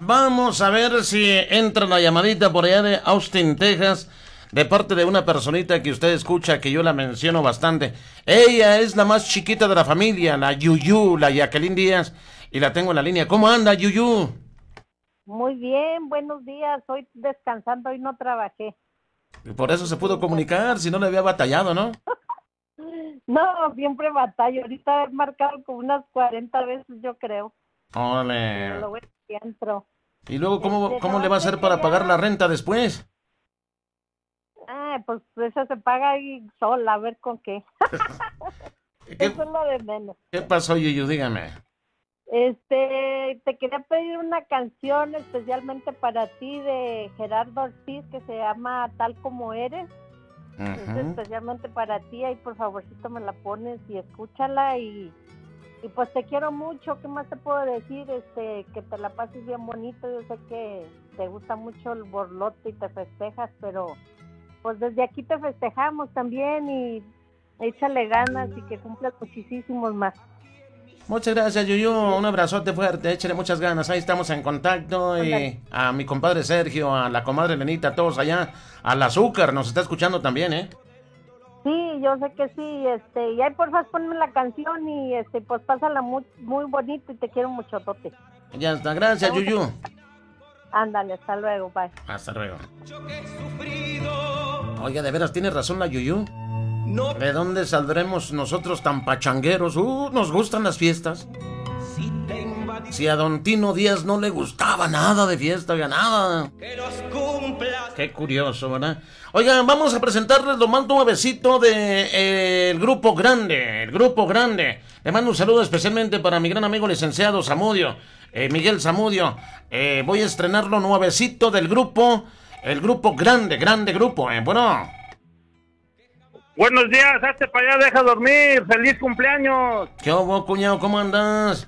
Vamos a ver si entra la llamadita por allá de Austin, Texas, de parte de una personita que usted escucha, que yo la menciono bastante. Ella es la más chiquita de la familia, la Yuyu, la Jacqueline Díaz, y la tengo en la línea. ¿Cómo anda, Yuyu? Muy bien, buenos días. Hoy descansando, hoy no trabajé. Y por eso se pudo comunicar, si no le había batallado, ¿no? No, siempre batallo. Ahorita he marcado como unas 40 veces, yo creo. Pero Órale. lo bueno es que entro. ¿Y luego cómo le Nada va a más te hacer para pagar la quería... renta después? Pues eso se paga ahí sola, a ver con qué. ¿Qué, Eso es lo de menos. qué pasó, Yuyu? Dígame. Te quería pedir una canción especialmente para ti de Gerardo Ortiz que se llama Tal Como Eres. Es Ujú. especialmente para ti, ahí por favorcito me la pones y escúchala y pues te quiero mucho. ¿Qué más te puedo decir? Que te la pases bien bonito. Yo sé que te gusta mucho el borlote y te festejas, pero pues desde aquí te festejamos también y échale ganas y que cumplas muchísimos más. Muchas gracias, Yuyu. Un abrazote fuerte. Échale muchas ganas. Ahí estamos en contacto. Ándale. Y a mi compadre Sergio, a la comadre Lenita, a todos allá. Al azúcar, nos está escuchando también, ¿eh? Sí, yo sé que sí, y ahí porfa ponme la canción y pues pásala muy, muy bonito y te quiero mucho, Tote. Ya está. Gracias, Estamos Yuyu. Ándale, hasta luego, bye. Hasta luego. Oiga, de veras, tiene razón la Yuyu. ¿De dónde saldremos nosotros tan pachangueros? Nos gustan las fiestas. Si a don Tino Díaz no le gustaba nada de fiesta, oiga, nada. Qué curioso, ¿verdad? Oigan, vamos a presentarles lo más nuevecito de el Grupo Grande. El Grupo Grande. Le mando un saludo especialmente para mi gran amigo licenciado Zamudio, Miguel Zamudio. Voy a estrenar lo nuevecito del grupo. El Grupo Grande, grande grupo. Bueno. Buenos días, hazte para allá, deja dormir. ¡Feliz cumpleaños! ¿Qué hubo, cuñado? ¿Cómo andas?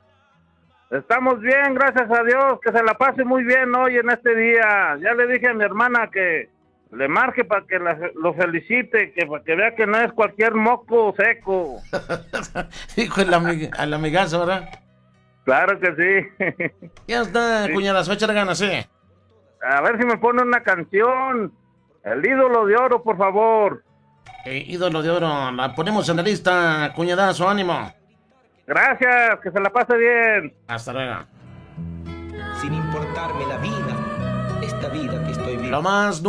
Estamos bien, gracias a Dios. Que se la pase muy bien hoy en este día. Ya le dije a mi hermana que le marque para que lo felicite, que para que vea que no es cualquier moco seco. Dijo el amigazo, ¿verdad? Claro que sí. Ya está, Sí. cuñada, se va a echar ganas, ¿sí? A ver si me pone una canción. El ídolo de oro, por favor. Ídolo de oro, la ponemos en la lista, cuñadazo, ánimo. Gracias, que se la pase bien. Hasta luego. Sin importarme la vida, esta vida que estoy Lo viviendo. más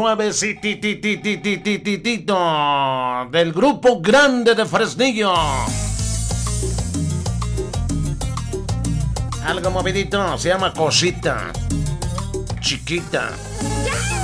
nuevecititititititito del Grupo Grande de Fresnillo. Algo movidito, se llama Cosita. Chiquita. Ya